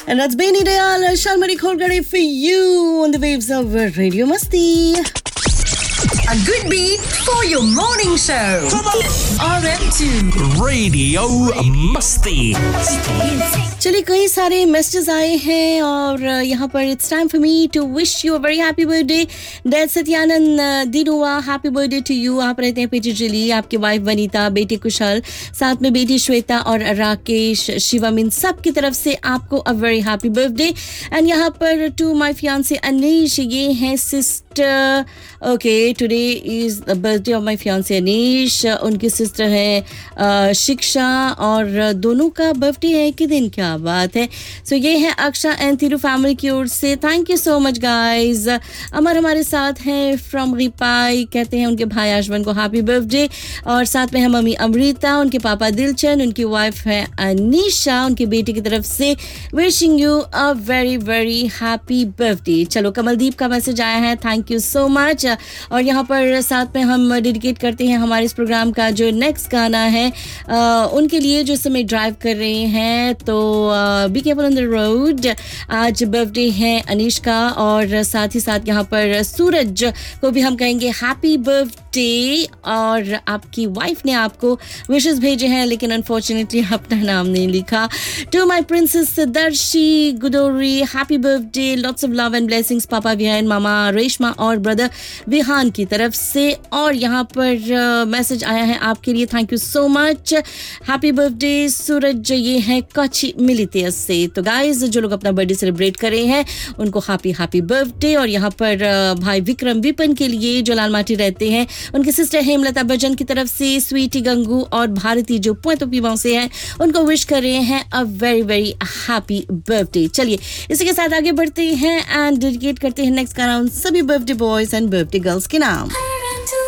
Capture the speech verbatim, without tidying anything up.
And that's Benny Dayal, Shalmari Khorgade for you on the waves of Radio Masti. A good beat for your morning show. R M two Radio Masti. चलिए कई सारे messages आए हैं और यहाँ पर it's time for me to wish you a very happy birthday dad Satyanand दिनुआ happy birthday to you. आप रहते हैं पीटीजिली, आपकी वाइफ वनीता, बेटी कुशल, साथ में बेटी श्वेता और राकेश शिवम, इन सब की तरफ से आपको a very happy birthday. And यहाँ पर टू माय फियांसे अनीश, ये हैं sister. Okay, today is the birthday of my fiance Anish, उनकी सिस्टर है शिक्षा और दोनों का बर्थडे है कि दिन, क्या बात है। सो so, ये है अक्षा एंड तीरू फैमिली की ओर से, thank you so much guys. अमर हमारे साथ हैं फ्रॉम रिपाई, कहते हैं उनके भाई आशवन को हैप्पी बर्थडे, और साथ में है मम्मी अमृता, उनके पापा दिलचंद, उनकी वाइफ है अनीशा, उनकी बेटी की तरफ से wishing you a very very happy birthday. चलो कमलदीप का मैसेज आया है, थैंक यू सो मच। और यहाँ पर साथ में हम डेडिकेट करते हैं हमारे इस प्रोग्राम का जो नेक्स्ट गाना है आ, उनके लिए जो समय ड्राइव कर रहे हैं, तो be careful on the road. आज बर्थडे है अनीश का, और साथ ही साथ यहाँ पर सूरज को भी हम कहेंगे हैप्पी बर्थडे, और आपकी वाइफ ने आपको विशेस भेजे हैं लेकिन अनफॉर्चुनेटली अपना नाम नहीं लिखा। टू माय प्रिंसेस दर्शी गुडोरी, happy birthday, lots of love and blessings पापा विहान, मामा रेशमा और ब्रदर विहान की तरफ से। और यहाँ पर मैसेज uh, आया है आपके लिए, thank you so much, happy birthday सूरज, ये है कच्ची मिलितियस से। तो गाइज जो लोग अपना बर्थडे सेलिब्रेट कर रहे हैं उनको हैप्पी हैप्पी बर्थडे। और यहाँ पर uh, भाई विक्रम विपन के लिए जो लाल माटी रहते हैं, उनकी सिस्टर हेमलता बच्चन की तरफ से स्वीटी गंगू और भारती जो पुएतो पीवाओं से हैं, उनको विश कर रहे हैं a very very happy birthday. चलिए इसी के साथ आगे बढ़ते हैं एंड डेडिकेट करते हैं नेक्स्ट गाना उन सभी birthday boys and birthday girls के नाम।